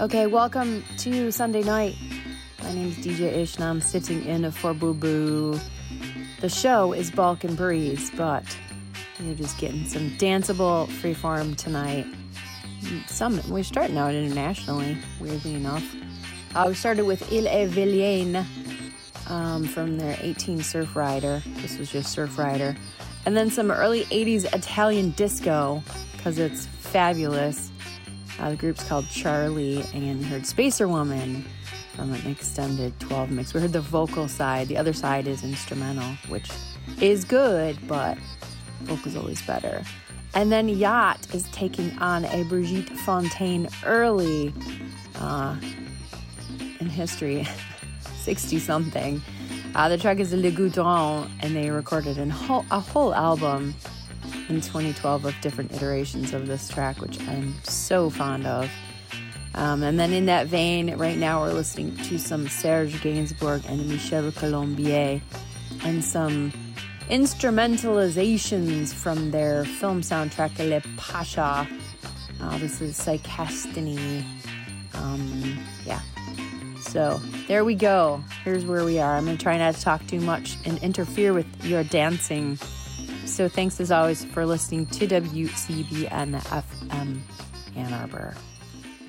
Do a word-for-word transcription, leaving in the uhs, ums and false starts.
Okay, welcome to Sunday night. My name is D J Ish and I'm sitting in for Boo Boo. The show is Balkan Breeze, but you're just getting some danceable freeform tonight. Some we're starting out internationally, weirdly enough. Uh, we started with Il Est Vilain um, from their eighteen Surf Rider. This was just Surf Rider. And then some early eighties Italian disco, because it's fabulous. Uh, the group's called Charlie, and we heard Spacer Woman from an extended twelve mix. We heard the vocal side. The other side is instrumental, which is good, but vocal's always better. And then Yacht is taking on a Brigitte Fontaine early uh, in history, sixty-something. Uh, the track is Le Goudron, and they recorded an whole, a whole album in twenty twelve of different iterations of this track, which I'm so fond of. Um, and then in that vein, right now we're listening to some Serge Gainsbourg and Michel Colombier and some instrumentalizations from their film soundtrack Le Pasha. Uh, this is Psychastany. Um, yeah. So there we go. Here's where we are. I'm going to try not to talk too much and interfere with your dancing. So thanks as always for listening to W C B N F M Ann Arbor.